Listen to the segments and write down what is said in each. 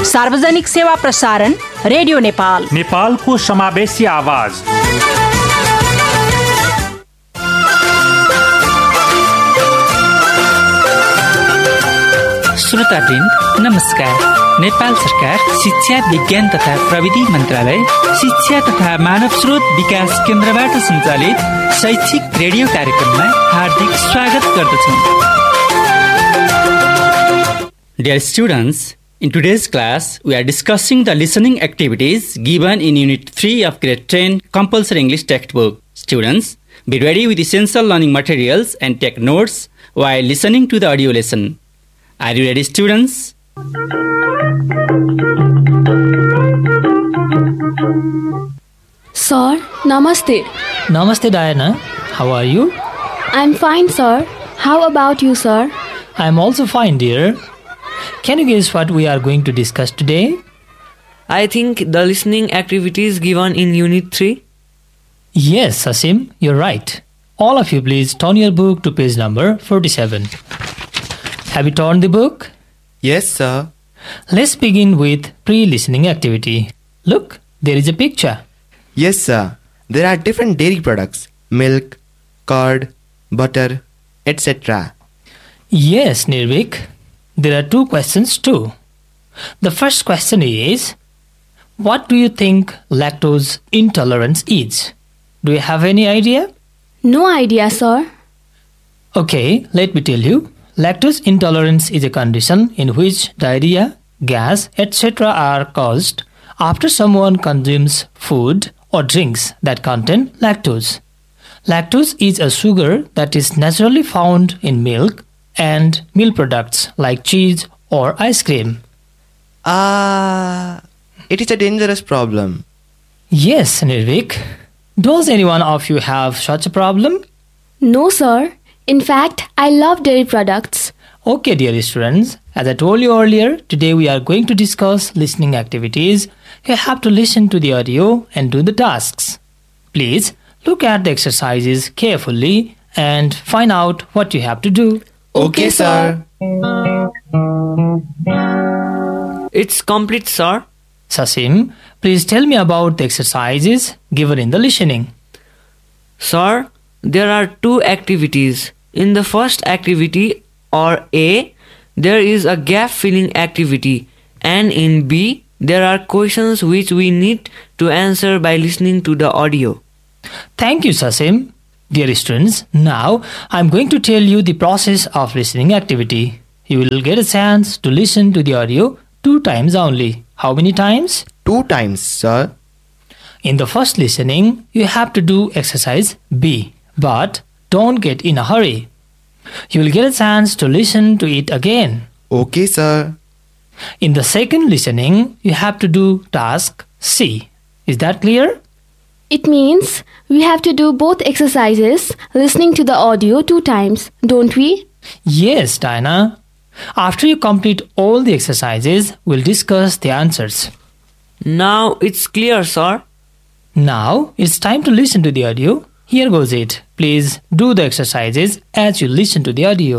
सार्वजनिक सेवा प्रसारण रेडियो नेपाल, नेपालको समावेशी आवाज। श्रोतावृन्द नमस्कार। नेपाल सरकार शिक्षा विज्ञान तथा प्रविधि मन्त्रालय शिक्षा तथा मानव स्रोत विकास केन्द्रबाट सञ्चालित शैक्षिक रेडियो कार्यक्रममा हार्दिक स्वागत गर्दछौँ। Dear students, in today's class we are discussing the listening activities given in Unit 3 of Grade 10 Compulsory English Textbook. Students, be ready with essential learning materials and take notes while listening to the audio lesson. Are you ready, students? Sir, Namaste. Namaste, Diana. How are you? I'm fine, sir. How about you, sir? I'm also fine, dear. Can you guess what we are going to discuss today? I think the listening activities given in Unit 3. Yes, Sasim, you're right. All of you please turn your book to page number 47. Have you turned the book? Yes, sir. Let's begin with pre-listening activity. Look, there is a picture. Yes, sir. There are different dairy products, milk, curd, butter, etc. Yes, Nirvik. There are two questions too. The first question is, what do you think lactose intolerance is? Do you have any idea? No idea, sir. Okay, let me tell you. Lactose intolerance is a condition in which diarrhea, gas, etc. are caused after someone consumes food or drinks that contain lactose. Lactose is a sugar that is naturally found in milk and milk products like cheese or ice cream. It is a dangerous problem. Yes, Nirvik. Does anyone of you have such a problem? No, sir. In fact, I love dairy products. Okay, dear students. As I told you earlier, today we are going to discuss listening activities. You have to listen to the audio and do the tasks. Please look at the exercises carefully and find out what you have to do. Okay, sir. It's complete, sir. Sasim, please tell me about the exercises given in the listening. Sir, there are two activities. In the first activity, or A, there is a gap-filling activity, and in B, there are questions which we need to answer by listening to the audio. Thank you, Sasim. Dear students, now I'm going to tell you the process of listening activity. You will get a chance to listen to the audio 2 times only. How many times? 2 times, sir. In the first listening, you have to do exercise B, but don't get in a hurry. You will get a chance to listen to it again. Okay, sir. In the second listening, you have to do task C. Is that clear? It means we have to do both exercises, listening to the audio 2 times, don't we? Yes, Diana. After you complete all the exercises, we'll discuss the answers. Now it's clear, sir. Now it's time to listen to the audio. Here goes it. Please do the exercises as you listen to the audio.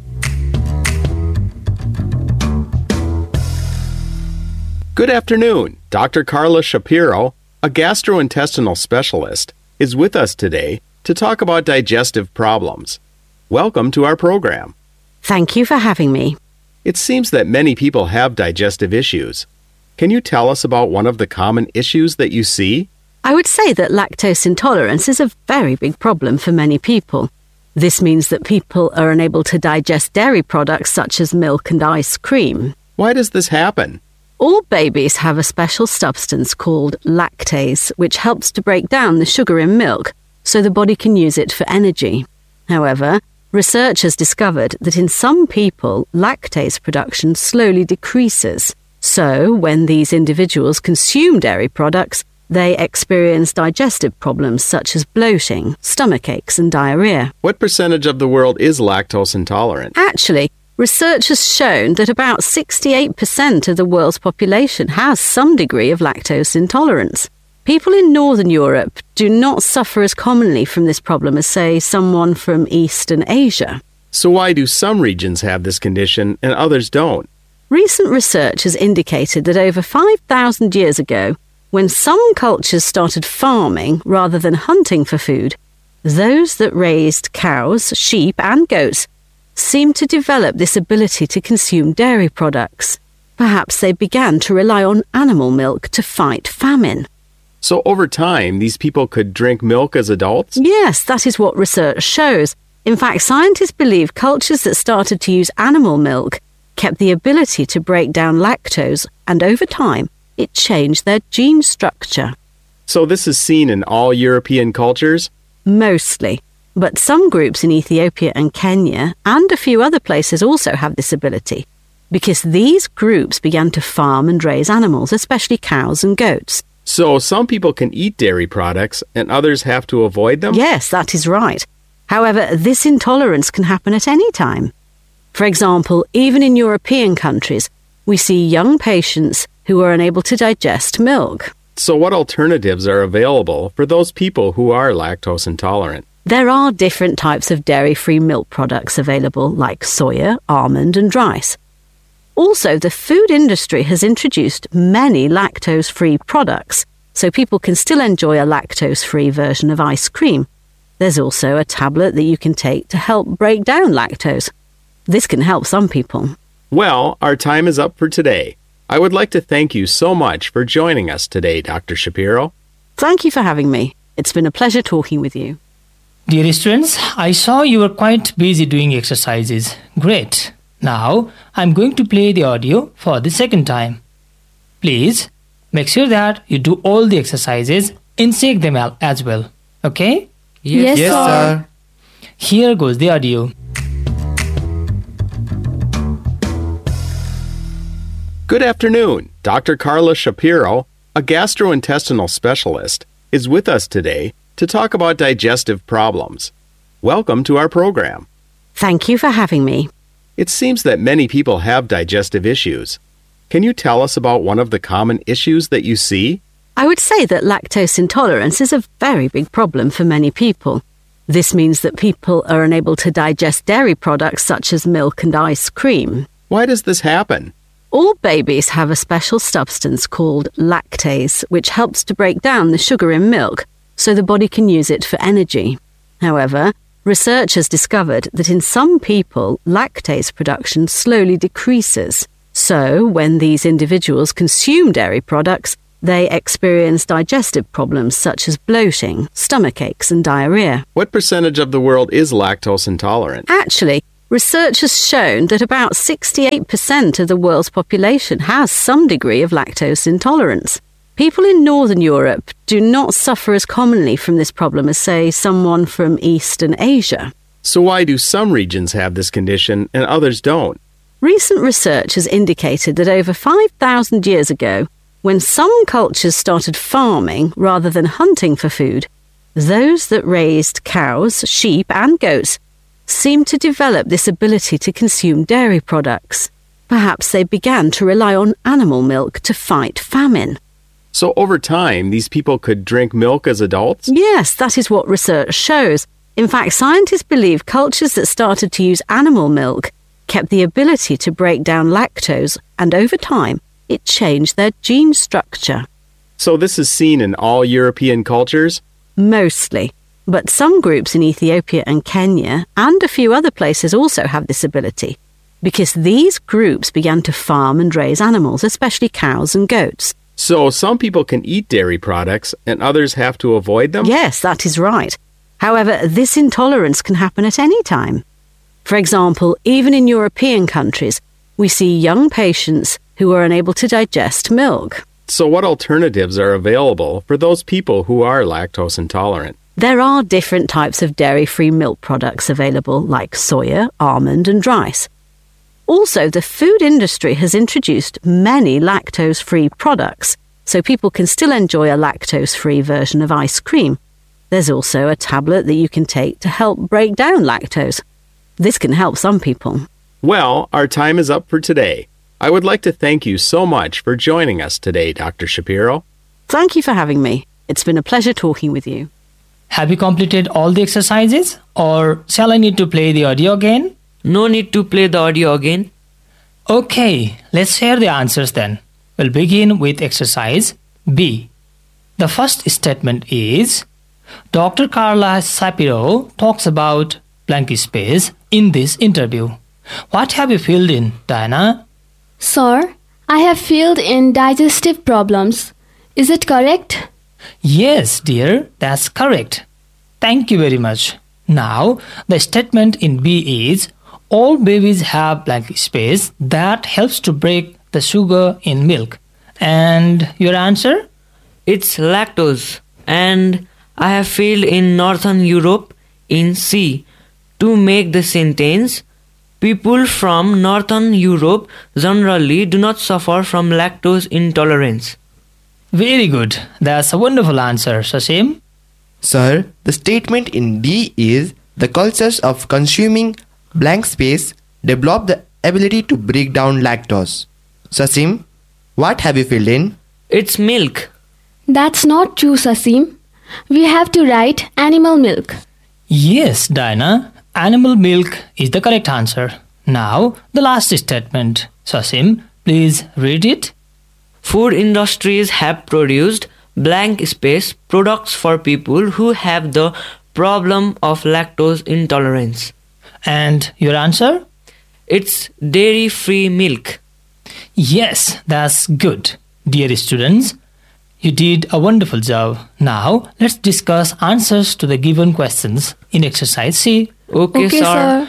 Good afternoon. Dr. Carla Shapiro, a gastrointestinal specialist, is with us today to talk about digestive problems. Welcome to our program. Thank you for having me. It seems that many people have digestive issues. Can you tell us about one of the common issues that you see? I would say that lactose intolerance is a very big problem for many people. This means that people are unable to digest dairy products such as milk and ice cream. Why does this happen? All babies have a special substance called lactase, which helps to break down the sugar in milk so the body can use it for energy. However, research has discovered that in some people, lactase production slowly decreases. So, when these individuals consume dairy products, they experience digestive problems such as bloating, stomach aches, and diarrhea. What percentage of the world is lactose intolerant? Actually, research has shown that about 68% of the world's population has some degree of lactose intolerance. People in Northern Europe do not suffer as commonly from this problem as, say, someone from Eastern Asia. So why do some regions have this condition and others don't? Recent research has indicated that over 5,000 years ago, when some cultures started farming rather than hunting for food, those that raised cows, sheep and goats seemed to develop this ability to consume dairy products. Perhaps they began to rely on animal milk to fight famine. So over time, these people could drink milk as adults? Yes, that is what research shows. In fact, scientists believe cultures that started to use animal milk kept the ability to break down lactose, and over time, it changed their gene structure. So this is seen in all European cultures? Mostly. But some groups in Ethiopia and Kenya and a few other places also have this ability, because these groups began to farm and raise animals, especially cows and goats. So some people can eat dairy products and others have to avoid them? Yes, that is right. However, this intolerance can happen at any time. For example, even in European countries, we see young patients who are unable to digest milk. So what alternatives are available for those people who are lactose intolerant? There are different types of dairy-free milk products available, like soya, almond and rice. Also, the food industry has introduced many lactose-free products, so people can still enjoy a lactose-free version of ice cream. There's also a tablet that you can take to help break down lactose. This can help some people. Well, our time is up for today. I would like to thank you so much for joining us today, Dr. Shapiro. Thank you for having me. It's been a pleasure talking with you. Dear students, I saw you were quite busy doing exercises. Great. Now, I'm going to play the audio for the second time. Please, make sure that you do all the exercises and check them out as well. Okay? Yes, sir. Here goes the audio. Good afternoon. Dr. Carla Shapiro, a gastrointestinal specialist, is with us today to talk about digestive problems. Welcome to our program. Thank you for having me. It seems that many people have digestive issues. Can you tell us about one of the common issues that you see? I would say that lactose intolerance is a very big problem for many people. This means that people are unable to digest dairy products such as milk and ice cream. Why does this happen? All babies have a special substance called lactase, which helps to break down the sugar in milk so the body can use it for energy. However, research has discovered that in some people, lactase production slowly decreases. So, when these individuals consume dairy products, they experience digestive problems such as bloating, stomach aches, and diarrhea. What percentage of the world is lactose intolerant? Actually, research has shown that about 68% of the world's population has some degree of lactose intolerance. People in Northern Europe do not suffer as commonly from this problem as, say, someone from Eastern Asia. So why do some regions have this condition and others don't? Recent research has indicated that over 5,000 years ago, when some cultures started farming rather than hunting for food, those that raised cows, sheep and goats seemed to develop this ability to consume dairy products. Perhaps they began to rely on animal milk to fight famine. So over time, these people could drink milk as adults? Yes, that is what research shows. In fact, scientists believe cultures that started to use animal milk kept the ability to break down lactose, and over time, it changed their gene structure. So this is seen in all European cultures? Mostly. But some groups in Ethiopia and Kenya and a few other places also have this ability, because these groups began to farm and raise animals, especially cows and goats. So some people can eat dairy products and others have to avoid them? Yes, that is right. However, this intolerance can happen at any time. For example, even in European countries, we see young patients who are unable to digest milk. So what alternatives are available for those people who are lactose intolerant? There are different types of dairy-free milk products available, like soya, almond and rice. Also, the food industry has introduced many lactose-free products, so people can still enjoy a lactose-free version of ice cream. There's also a tablet that you can take to help break down lactose. This can help some people. Well, our time is up for today. I would like to thank you so much for joining us today, Dr. Shapiro. Thank you for having me. It's been a pleasure talking with you. Have you completed all the exercises, or shall I need to play the audio again? No need to play the audio again. Okay, let's share the answers then. We'll begin with exercise B. The first statement is, Dr. Carla Shapiro talks about blank space in this interview. What have you filled in, Diana? Sir, I have filled in digestive problems. Is it correct? Yes, dear, that's correct. Thank you very much. Now, the statement in B is, all babies have blank space that helps to break the sugar in milk. And your answer? It's lactose. And I have filled in Northern Europe in C to make the sentence, people from Northern Europe generally do not suffer from lactose intolerance. Very good. That's a wonderful answer, Sasim. Sir, the statement in D is, the cultures of consuming blank space develop the ability to break down lactose. Sasim, what have you filled in? It's milk. That's not true, Sasim. We have to write animal milk. Yes, Diana, animal milk is the correct answer. Now, the last statement. Sasim, please read it. Food industries have produced blank space products for people who have the problem of lactose intolerance. And your answer? It's dairy-free milk. Yes, that's good. Dear students, you did a wonderful job. Now, let's discuss answers to the given questions in exercise C. Okay, sir.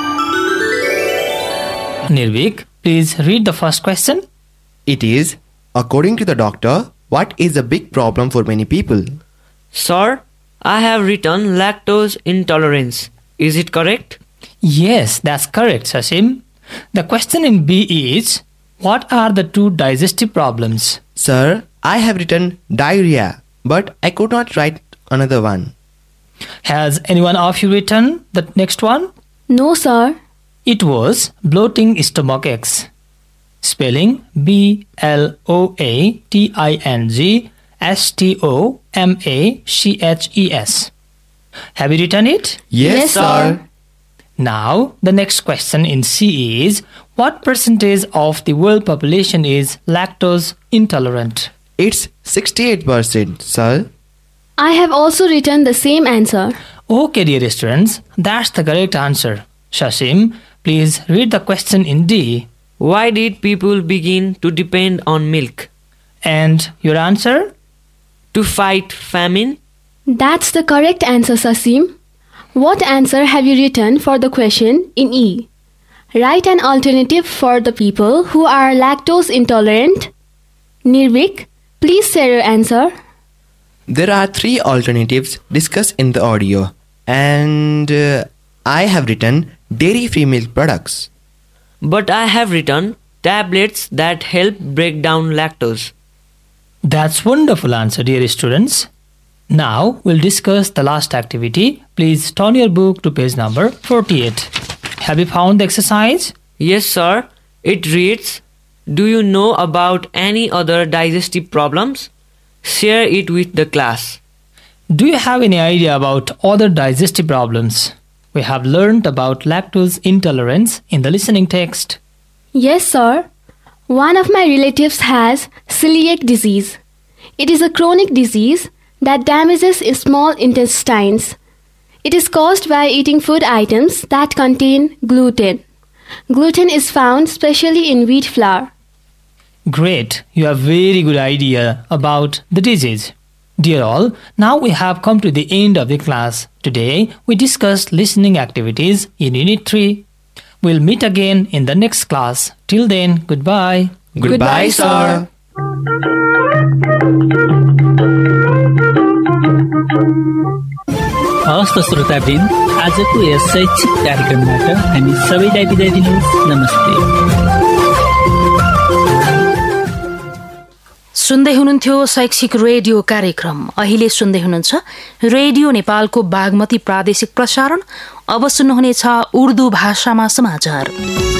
Nirvik, please read the first question. It is, according to the doctor, what is a big problem for many people? Sir, I have written lactose intolerance. Is it correct? Yes, that's correct, Sasim. The question in B is, what are the two digestive problems? Sir, I have written diarrhea, but I could not write another one. Has anyone of you written the next one? No, sir. It was bloating stomach aches. Spelling BLOATING STOMACHES. Have you written it? Yes, sir. Now, the next question in C is, what percentage of the world population is lactose intolerant? It's 68%, sir. I have also written the same answer. Okay, dear students, that's the correct answer. Sasim, please read the question in D. Why did people begin to depend on milk? And your answer? To fight famine? That's the correct answer, Sasim. What answer have you written for the question in E? Write an alternative for the people who are lactose intolerant. Nirvik, please share your answer. There are 3 alternatives discussed in the audio, and I have written dairy-free milk products. But I have written tablets that help break down lactose. That's wonderful answer, dear students. Now we'll discuss the last activity. Please turn your book to page number 48. Have you found the exercise? Yes, sir. It reads, do you know about any other digestive problems? Share it with the class. Do you have any idea about other digestive problems? We have learned about lactose intolerance in the listening text. Yes, sir. One of my relatives has celiac disease. It is a chronic disease that damages small intestines. It is caused by eating food items that contain gluten. Gluten is found especially in wheat flour. Great, you have very good idea about the disease. Dear all, now we have come to the end of the class. Today we discussed listening activities in Unit 3. We'll meet again in the next class. Till then, goodbye. Goodbye, sir. हवस् त श्रोतावृन्द, आजको yes शैक्षिक कार्यक्रमबाट हामी सबैलाई बिदा दिनुहोस्। नमस्ते। सुन्दै हुनुहुन्थ्यो शैक्षिक रेडियो कार्यक्रम। अहिले सुन्दै हुनुहुन्छ रेडियो नेपालको बागमती प्रादेशिक प्रसारण। अब सुन्नुहुनेछ उर्दू भाषामा समाचार।